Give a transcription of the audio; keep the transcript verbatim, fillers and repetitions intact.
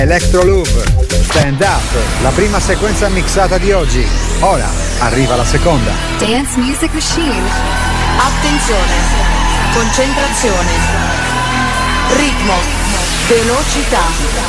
Electro Love, Stand Up, la prima sequenza mixata di oggi. Ora arriva la seconda. Dance Music Machine. Attenzione, concentrazione, ritmo, velocità,